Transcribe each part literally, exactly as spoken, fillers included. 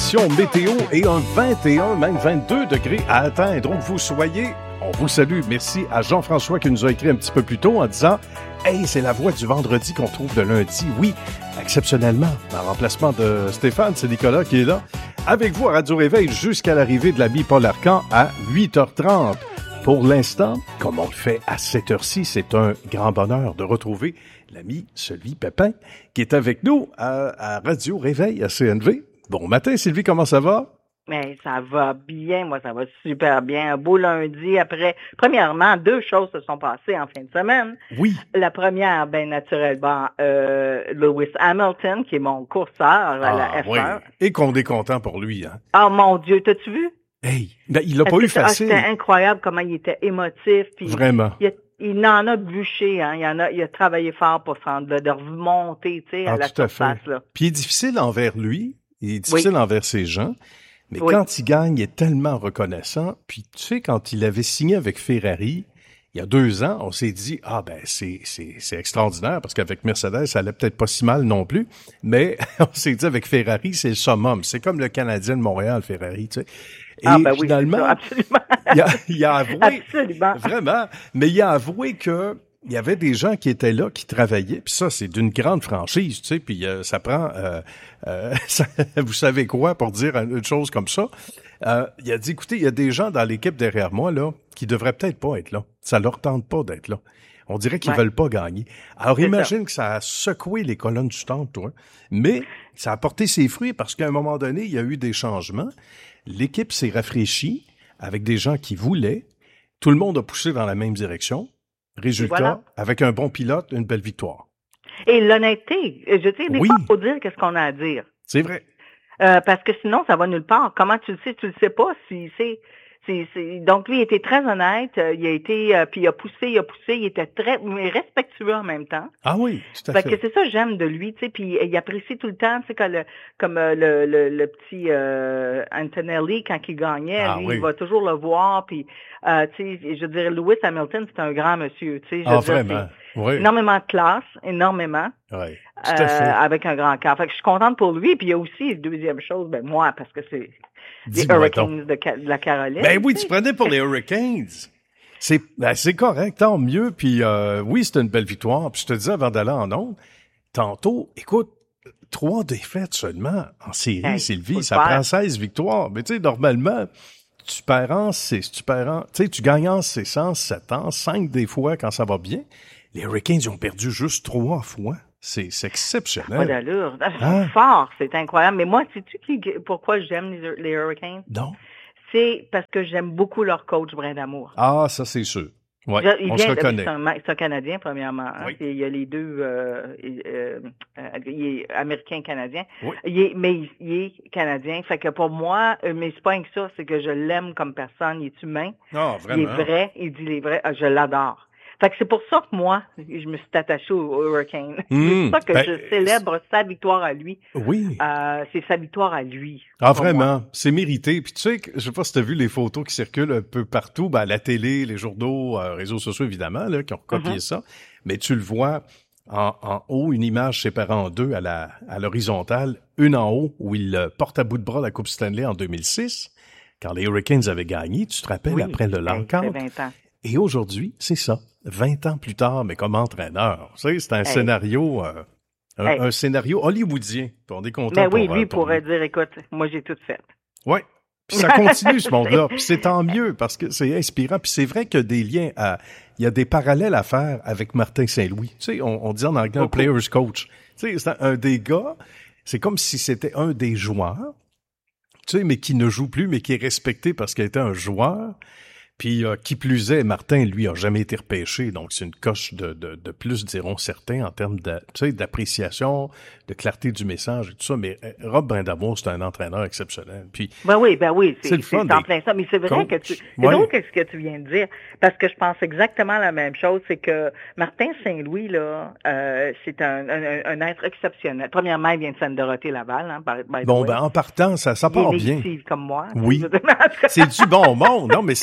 conditions météo et un vingt et un, même vingt-deux degrés à atteindre. Où vous soyez, on vous salue. Merci à Jean-François qui nous a écrit un petit peu plus tôt en disant « Hey, c'est la voix du vendredi qu'on trouve le lundi. » Oui, exceptionnellement, en remplacement de Stéphane, c'est Nicolas qui est là. Avec vous à Radio Réveil jusqu'à l'arrivée de l'ami Paul Arcan à huit heures trente. Pour l'instant, comme on le fait à cette heure-ci, c'est un grand bonheur de retrouver l'ami Sylvie Pépin qui est avec nous à, à Radio Réveil à C N V. Bon matin, Sylvie, comment ça va? Mais ça va bien, moi ça va super bien. Un beau lundi après. Premièrement, deux choses se sont passées en fin de semaine. Oui. La première, ben naturellement, euh, Lewis Hamilton, qui est mon courseur à ah, la F un. Oui. Et qu'on est content pour lui, hein? Oh mon Dieu, t'as-tu vu? Hey, ben il l'a pas eu facile. C'était incroyable comment il était émotif. Puis vraiment. Il, a, il en a bûché, hein. Il en a, il a travaillé fort pour s'en de, de remonter, tu sais, ah, à la tout à surface, fait. là. Puis il est difficile envers lui, il est difficile oui. envers ses gens. Mais oui. quand il gagne, il est tellement reconnaissant. Puis tu sais, quand il avait signé avec Ferrari, il y a deux ans, on s'est dit, ah ben c'est c'est c'est extraordinaire, parce qu'avec Mercedes, ça allait peut-être pas si mal non plus. Mais on s'est dit, avec Ferrari, c'est le summum. C'est comme le Canadien de Montréal, Ferrari, tu sais. Et ah ben finalement, oui, ça, absolument. il, a, il a avoué, absolument. vraiment, mais il a avoué que il y avait des gens qui étaient là, qui travaillaient, puis ça, c'est d'une grande franchise, tu sais, puis euh, ça prend, euh, euh, ça, vous savez quoi, pour dire une chose comme ça. Euh, il a dit, écoutez, il y a des gens dans l'équipe derrière moi, là, qui devraient peut-être pas être là. Ça leur tente pas d'être là. On dirait qu'ils ouais. veulent pas gagner. Alors, c'est imagine ça. Que ça a secoué les colonnes du temple, toi. Mais ça a porté ses fruits parce qu'à un moment donné, il y a eu des changements. L'équipe s'est rafraîchie avec des gens qui voulaient. Tout le monde a poussé dans la même direction. Résultat, voilà. Avec un bon pilote, une belle victoire. Et l'honnêteté, je sais, des oui. fois, il faut dire qu'est-ce qu'on a à dire. C'est vrai. Euh, parce que sinon, ça va nulle part. Comment tu le sais? Tu le sais pas si c'est... C'est, c'est, donc, lui, il était très honnête. Euh, il a été, euh, puis il a poussé, il a poussé. Il était très mais respectueux en même temps. Ah oui, tout à fait. fait. Que c'est ça que j'aime de lui, tu sais. Puis il apprécie tout le temps, tu sais, comme le, comme euh, le, le, le petit euh, Antonelli quand il gagnait, ah, lui, oui. il va toujours le voir. Puis, euh, tu sais, je dirais, Lewis Hamilton, c'est un grand monsieur, tu sais. Ah, vraiment. Oui. Énormément de classe, énormément. Oui. Tout à fait. Euh, avec un grand cœur. Fait que je suis contente pour lui. Puis il y a aussi, deuxième chose, ben moi, parce que c'est les Hurricanes de, de la Caroline. Ben oui, tu prenais pour les Hurricanes. C'est, ben c'est correct, tant mieux. Puis euh, oui, c'était une belle victoire. Puis je te disais avant d'aller en ondes, tantôt, écoute, trois défaites seulement en série, hey, Sylvie, ça prend seize victoires. Mais tu sais, normalement, tu perds en six, tu perds en, tu sais, tu gagnes en six ans, sept ans, cinq des fois quand ça va bien. Les Hurricanes, ils ont perdu juste trois fois. C'est, c'est exceptionnel. Pas d'allure. Hein? Fort, c'est incroyable. Mais moi, sais-tu qui, pourquoi j'aime les, les Hurricanes? Non. C'est parce que j'aime beaucoup leur coach, Brindamour. Ah, ça, c'est sûr. Ouais, il on vient, se reconnaît. C'est un, c'est un Canadien, premièrement. Hein? Oui. Il y a les deux... Euh, euh, euh, il est américain-canadien. Oui. Il est, mais il, il est Canadien. Fait que pour moi, mais c'est pas rien que ça, c'est que je l'aime comme personne. Il est humain. Ah, vraiment? Il est vrai. Il dit les vrais. Je l'adore. Fait que c'est pour ça que moi, je me suis attachée au Hurricane. Mmh, c'est pour ça que ben, je célèbre sa victoire à lui. Oui. Euh, c'est sa victoire à lui. Ah, vraiment. Moi. C'est mérité. Puis tu sais, je sais pas si tu as vu les photos qui circulent un peu partout, ben, à la télé, les journaux, euh, réseaux sociaux, évidemment, là, qui ont copié mm-hmm. ça. Mais tu le vois en, en haut, une image séparée en deux à la à l'horizontale. Une en haut, où il porte à bout de bras la Coupe Stanley en deux mille six, quand les Hurricanes avaient gagné. Tu te rappelles, oui, après le lockout. vingt ans. Et aujourd'hui, c'est ça. vingt ans plus tard, mais comme entraîneur. Tu sais, c'est un hey. scénario, euh, un, hey. un scénario hollywoodien. On est content. Mais oui, pour, lui euh, pour pourrait lui. dire, écoute, moi j'ai tout fait. Oui. Puis ça continue, ce monde-là. Puis c'est tant mieux, parce que c'est inspirant. Puis c'est vrai qu'il y a des liens à, il y a des parallèles à faire avec Martin Saint-Louis. Tu sais, on, on dit en anglais un player's coach. Tu sais, c'est un, un des gars, c'est comme si c'était un des joueurs, tu sais, mais qui ne joue plus, mais qui est respecté parce qu'il était un joueur. Puis, euh, qui plus est, Martin, lui, a jamais été repêché, donc c'est une coche de, de, de plus, diront certains, en termes de, tu sais, d'appréciation, de clarté du message et tout ça. Mais euh, Rob Brindamour, c'est un entraîneur exceptionnel. Puis, ben oui, ben oui, c'est, c'est le fun. C'est en plein ça. Mais c'est vrai coach. que tu, c'est ouais. drôle que ce que tu viens de dire, parce que je pense exactement la même chose, c'est que Martin Saint-Louis, là, euh, c'est un, un, un être exceptionnel. Premièrement, il vient de Sainte-Dorothée-Laval, hein, by, by Bon, ben, en partant, ça, ça part il est bien. comme moi. Oui. C'est du bon monde. Non, mais ça part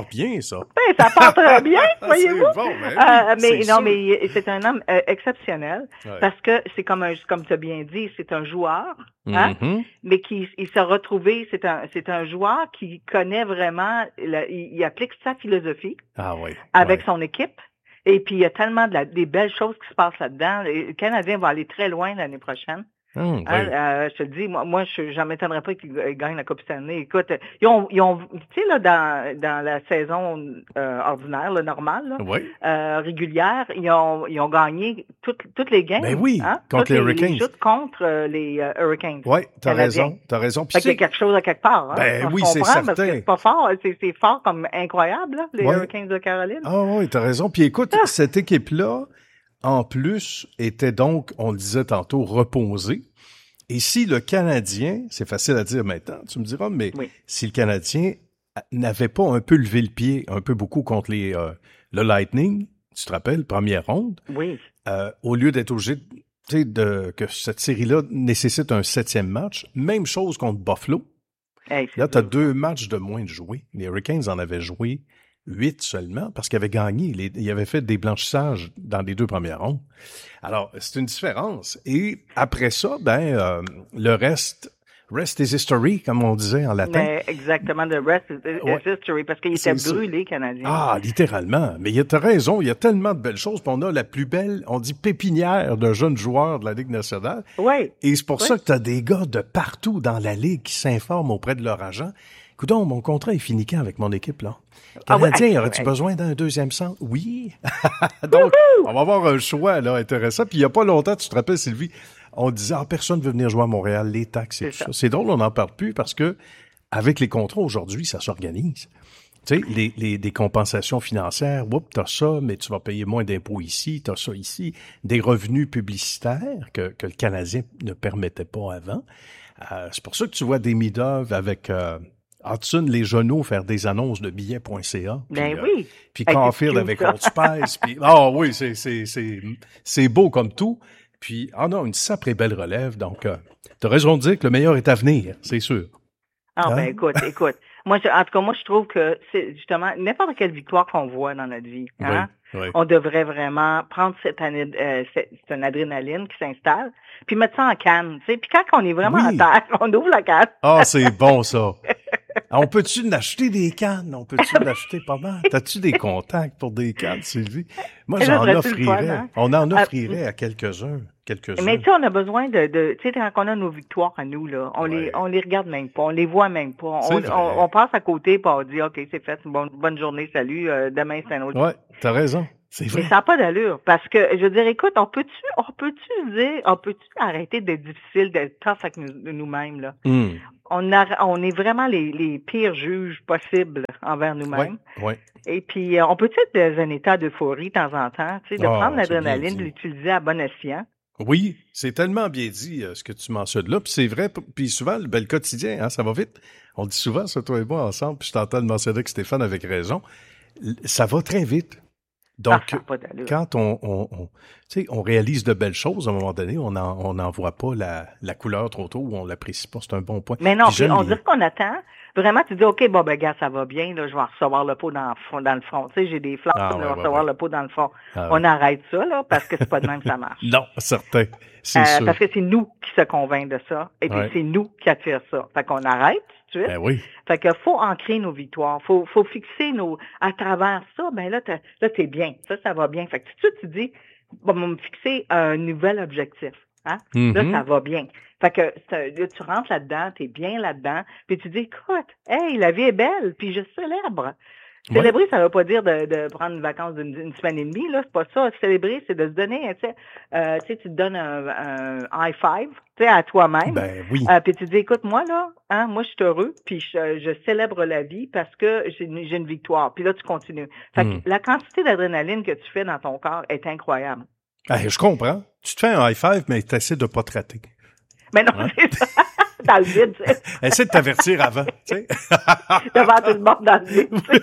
bien, ça. Ben, ça part très bien, voyez-vous. C'est bon, ben oui, euh, mais c'est non, sûr. mais c'est un homme euh, exceptionnel Ouais. parce que c'est comme un, comme tu as bien dit, c'est un joueur, hein, Mhm. mais qui il s'est retrouvé, c'est un, c'est un joueur qui connaît vraiment, le- il, il applique sa philosophie Ah oui. avec ouais. son équipe. Et puis il y a tellement de la, des belles choses qui se passent là-dedans. Le Canadien va aller très loin l'année prochaine. Hum, Hein, oui. euh, je te le dis, moi, moi je j'en m'étonnerais pas qu'ils euh, gagnent la Coupe Stanley. Écoute, ils ont, ils ont, tu sais là, dans dans la saison euh, ordinaire, là, normale, là, Oui. euh, régulière, ils ont ils ont gagné toutes toutes les games. Ben oui, hein, contre toutes les les, Hurricanes. les joutes contre euh, les euh, Hurricanes. Oui, t'as Canadiens. raison, t'as raison. Puis Fait qu'il y a tu sais, quelque chose à quelque part. Hein? Ben On se oui, c'est comprend, parce que certain. c'est pas fort, c'est c'est fort comme incroyable, là, les Ouais. Hurricanes de Caroline. Ah oui, t'as raison. Puis écoute, Ah. cette équipe-là, en plus, était donc, on le disait tantôt, reposée. Et si le Canadien, c'est facile à dire maintenant, tu me diras, mais Oui. si le Canadien n'avait pas un peu levé le pied, un peu beaucoup contre les euh, le Lightning, tu te rappelles, première ronde, Oui. euh, au lieu d'être obligé de, tu sais, de que cette série-là nécessite un septième match, même chose contre Buffalo. Hey, c'est Là, tu as dur. deux matchs de moins de jouer. Les Hurricanes en avaient joué huit seulement parce qu'ils avaient gagné. Les, ils avaient fait des blanchissages dans les deux premières rondes. Alors, c'est une différence. Et après ça, ben, euh, le reste, rest is history, comme on disait en latin. Mais exactement, the rest is, is Ouais. history, parce qu'ils C'est étaient ça. brûlés, Canadiens. Ah, littéralement. Mais il a t'as raison, il y a tellement de belles choses. Puis on a la plus belle, on dit pépinière de jeunes joueurs de la Ligue nationale. Oui. Et c'est pour Oui. ça que tu as des gars de partout dans la Ligue qui s'informent auprès de leur agent. Coudon, mon contrat est fini quand avec mon équipe, là? Ah ouais, Canadien, hey, aurais-tu hey. besoin d'un deuxième centre? Oui. Donc, on va avoir un choix, là, intéressant. Puis il y a pas longtemps, tu te rappelles, Sylvie, on disait, ah, personne veut venir jouer à Montréal, les taxes et C'est tout ça. ça. C'est drôle, on n'en parle plus parce que, avec les contrats aujourd'hui, ça s'organise. Tu sais, les, les, des compensations financières, oups, t'as ça, mais tu vas payer moins d'impôts ici, t'as ça ici. Des revenus publicitaires que, que le Canadien ne permettait pas avant. Euh, c'est pour ça que tu vois des Midov avec euh, Hudson, les genoux, faire des annonces de billets point c a. Ben puis, euh, oui. Puis Hey, c'est Caulfield cute, avec ça. Old Spice. Puis, ah oui, c'est, c'est, c'est, c'est beau comme tout. Puis, ah non, une sacrée belle relève. Donc, euh, t'as raison de dire que le meilleur est à venir, c'est sûr. Ah, Hein? ben écoute, écoute. Moi, je- en tout cas, moi, je trouve que c'est justement n'importe quelle victoire qu'on voit dans notre vie, hein, Oui, oui. on devrait vraiment prendre cette, année, euh, cette, c'est une adrénaline qui s'installe, puis mettre ça en canne, tu sais. Puis quand on est vraiment Oui. à terre, on ouvre la canne. Ah, c'est bon, ça. On peut-tu l'acheter des cannes? On peut-tu l'acheter pas mal? T'as-tu des contacts pour des cannes, Sylvie? Moi, Ça j'en serait-tu le fun, offrirais. hein? On en Ah, offrirait à quelques-uns. Quelques-uns. Mais tu sais, on a besoin de, de tu sais, quand on a nos victoires à nous, là, on Ouais. les, on les regarde même pas, on les voit même pas. C'est On, vrai. on, on passe à côté, puis on dit, OK, c'est fait, bonne, bonne journée, salut, euh, demain, c'est un autre. Ouais, t'as raison. C'est Mais vrai. ça n'a pas d'allure. Parce que, je veux dire, écoute, on peut-tu, on peut-tu dire, on peut-tu arrêter d'être difficile, d'être tough avec nous- nous-mêmes, là? Hum. On, a, on est vraiment les, les pires juges possibles envers Ouais, nous-mêmes. ouais. Et puis, euh, on peut-tu être dans un état d'euphorie de temps en temps, tu sais, de Ah, prendre c'est bien l'adrénaline, dit. de l'utiliser à bon escient. Oui, c'est tellement bien dit euh, ce que tu mentionnes là. Puis c'est vrai, p- puis souvent, le, ben, le quotidien, hein, ça va vite. On dit souvent ça, toi et moi, ensemble, puis je t'entends le mentionner que Stéphane avec raison. L- Ça va très vite. Donc, Ah, ça n'a pas d'allure. quand on, on, on, tu sais, on réalise de belles choses, à un moment donné, on n'en on n'en voit pas la, la couleur trop tôt ou on l'apprécie pas. C'est un bon point. Mais non, Puis puis j'aime on les- dirait qu'on attend. Vraiment, tu dis, OK, bon, ben, gars, ça va bien, là, je vais recevoir le pot dans le front, dans le front. Tu sais, j'ai des flammes, Ah, je ouais, vais ouais, recevoir ouais. le pot dans le front. Ah, On ouais. arrête ça, là, parce que c'est pas de même que ça marche. Non, certain. C'est Euh, sûr. parce que c'est nous qui se convainc de ça, et puis Ouais. c'est nous qui attirent ça. Fait qu'on arrête tout de suite. Ben oui. Fait que faut ancrer nos victoires, faut faut fixer nos à travers ça, ben là t'as- là t'es bien, ça ça va bien. Fait que tout de suite tu dis bon, on va me fixer un nouvel objectif, hein. Là Mhm. ça va bien. Fait que c'est- là, tu rentres là-dedans, t'es bien là-dedans, puis tu dis écoute, hey la vie est belle, puis je célèbre. Célébrer, ça veut pas dire de, de prendre une vacance d'une une semaine et demie, là, c'est pas ça. Célébrer, c'est de se donner, tu sais, euh, tu sais, tu te donnes un, un high five, tu sais, à toi-même. Ben oui. Euh, puis tu dis, écoute, moi, là, hein, moi, je suis heureux, puis je, je célèbre la vie parce que j'ai une, j'ai une victoire. Puis là, tu continues. Fait Mm. que la quantité d'adrénaline que tu fais dans ton corps est incroyable. Ben, je comprends. Tu te fais un high five, mais t'essaies de pas te rater. Mais non, Hein? c'est ça. Dans le vide, tu sais. Essaie de t'avertir avant, tu sais. Devant tout le monde dans le vide. tu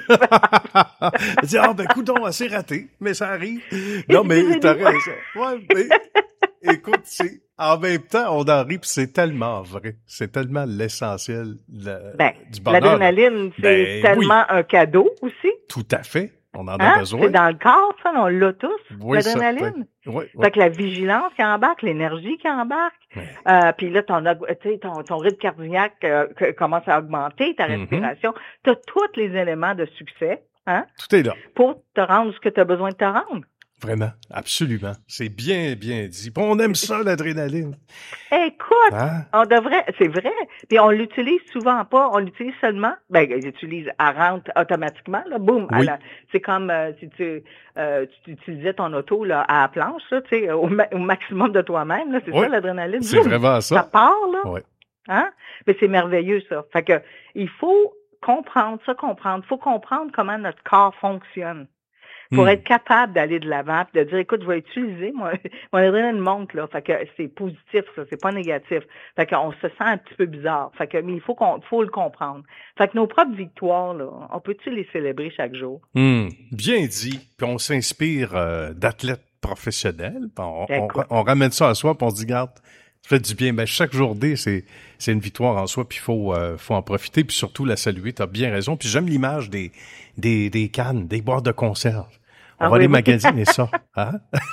sais. Dis, ah, ben, coudon, c'est raté, mais ça arrive. Non, mais t'as raison. Ouais, mais, écoute, c'est, en même temps, on en rit, puis c'est tellement vrai. C'est tellement l'essentiel de- Ben, du bonheur. l'adrénaline, c'est Ben, tellement un cadeau aussi. Tout à fait. On en a Hein? besoin. C'est dans le corps, ça, on l'a tous, Oui, l'adrénaline. certain. Oui, oui. Fait que la vigilance qui embarque, l'énergie qui embarque, Ouais. euh, puis là, ton, aug- tu sais, ton, ton rythme cardiaque euh, que- commence à augmenter, ta Mhm. respiration. Tu as tous les éléments de succès hein, Tout est là. pour te rendre ce que tu as besoin de te rendre. Vraiment. Absolument. C'est bien, bien dit. Puis on aime ça, l'adrénaline. Écoute, Hein? on devrait, c'est vrai, puis on l'utilise souvent pas, on l'utilise seulement, ben, j'utilise, elle rentre automatiquement, là, boum, Oui. à la- c'est comme euh, si tu, euh, tu utilisais ton auto là, à la planche, là, tu sais, au, ma- au maximum de toi-même, là, c'est Oui. ça l'adrénaline. C'est Boum, vraiment ça ça. part, là, Oui. hein, mais c'est merveilleux, ça. Fait que, il faut comprendre ça, comprendre, faut comprendre comment notre corps fonctionne. Pour Hmm. être capable d'aller de l'avant, puis de dire, écoute, je vais utiliser mon, mon adrénaline monte, là. Fait que c'est positif, ça, c'est pas négatif. Fait qu'on se sent un petit peu bizarre. Fait que, mais il faut qu'on, faut le comprendre. Fait que nos propres victoires, là, on peut-tu les célébrer chaque jour? Hmm. Bien dit. Puis on s'inspire euh, d'athlètes professionnels. Puis on, on, Écoute. on ramène ça à soi, puis on se dit, garde, ça fait du bien. Mais chaque journée, c'est c'est une victoire en soi, puis il faut, euh, faut en profiter, puis surtout la saluer. Tu as bien raison. Puis j'aime l'image des, des, des cannes, des boîtes de conserve. On Ah va oui, aller oui. magasiner ça. Hein?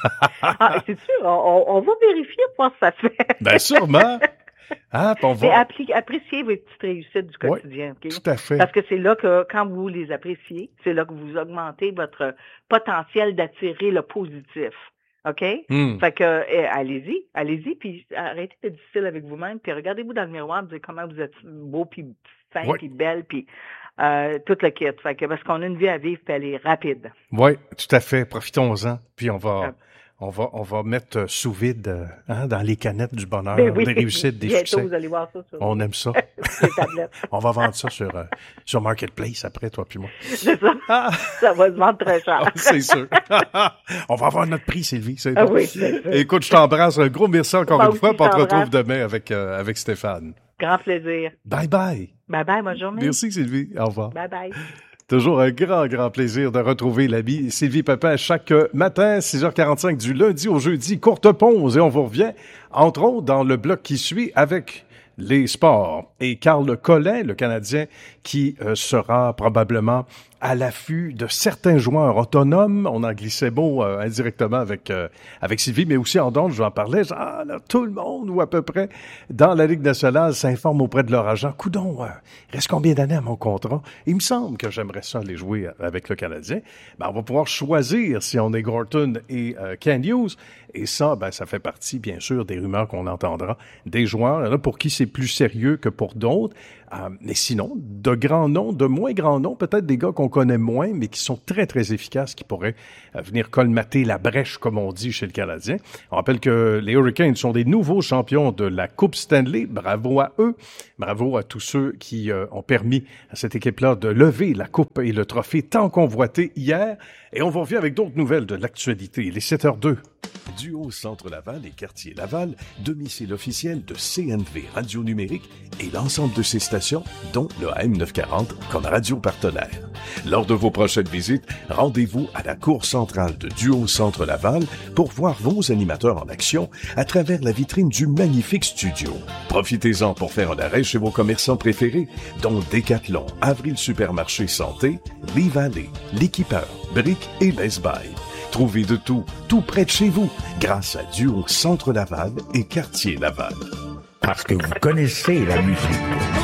Ah, c'est sûr, on, on, on va vérifier pour voir si ça se fait. Ben sûrement. Hein? Puis on Mais va... appli- appréciez vos petites réussites du Oui, quotidien, OK? tout à fait. Parce que c'est là que, quand vous les appréciez, c'est là que vous augmentez votre potentiel d'attirer le positif. OK? Hmm. Fait que, eh, allez-y, allez-y, puis arrêtez d'être difficile avec vous-même, puis regardez-vous dans le miroir, vous dites comment vous êtes beau, puis fin, Ouais. puis belle, puis euh, tout le kit. Fait que, parce qu'on a une vie à vivre, puis elle est rapide. Oui, tout à fait. Profitons-en. Puis on va, Ah. on va, on va mettre euh, sous vide euh, hein, dans les canettes du bonheur, Ben oui. des réussites, des Bientôt, succès. vous allez voir ça sur On aime ça. les tablettes. On va vendre ça sur, euh, sur Marketplace après, toi puis moi. C'est ça. Ah, Ça va se vendre très cher. c'est sûr. On va avoir notre prix, Sylvie. C'est Ah bon. oui, c'est sûr. Écoute, je t'embrasse. Un gros merci encore Moi une aussi, fois. je Puis on te retrouve t'embrasse. demain avec, euh, avec Stéphane. Grand plaisir. Bye bye. Bye bye, bonne journée. Merci, Sylvie. Au revoir. Bye bye. Toujours un grand, grand plaisir de retrouver l'ami Sylvie Pépin chaque matin, six heures quarante-cinq du lundi au jeudi. Courte pause et on vous revient, entre autres, dans le bloc qui suit avec les sports. Et Carl Collin, le Canadien, qui euh, sera probablement à l'affût de certains joueurs autonomes. On en glissait beau euh, indirectement avec euh, avec Sylvie, mais aussi en dehors, je vous en parlais. Ah, là, tout le monde, ou à peu près, dans la Ligue nationale, s'informe auprès de leur agent. Coudon, euh, il reste combien d'années à mon contrat? Il me semble que j'aimerais ça aller jouer avec le Canadien. Ben, on va pouvoir choisir si on est Gorton et euh, Ken Hughes. Et ça, ben, ça fait partie, bien sûr, des rumeurs qu'on entendra des joueurs. Il y en a pour qui c'est plus sérieux que pour d'autres. Euh, mais sinon, de grands noms, de moins grands noms, peut-être des gars qu'on connaît moins, mais qui sont très, très efficaces, qui pourraient euh, venir colmater la brèche, comme on dit chez le Canadien. On rappelle que les Hurricanes sont des nouveaux champions de la Coupe Stanley. Bravo à eux. Bravo à tous ceux qui euh, ont permis à cette équipe-là de lever la coupe et le trophée tant convoité hier. Et on va revenir avec d'autres nouvelles de l'actualité. Il est sept heures deux. Duo Centre Laval et Quartier Laval, domicile officiel de C N V Radio Numérique et l'ensemble de ses stations, dont le A M neuf cent quarante comme radio partenaire. Lors de vos prochaines visites, rendez-vous à la cour centrale de Duo Centre Laval pour voir vos animateurs en action à travers la vitrine du magnifique studio. Profitez-en pour faire un arrêt chez vos commerçants préférés, dont Decathlon, Avril Supermarché Santé, Lee Valley, L'Équipeur, Brick et Best Buy. Trouvez de tout, tout près de chez vous, grâce à Duo Centre Laval et Quartier Laval. Parce que vous connaissez la musique.